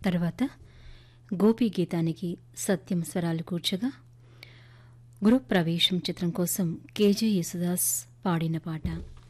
తర్వాత గోపీ గీతానికి సత్యం స్వరాలు కూర్చగా గృహప్రవేశం చిత్రం కోసం కేజే యేసుదాస్ పాడిన పాట.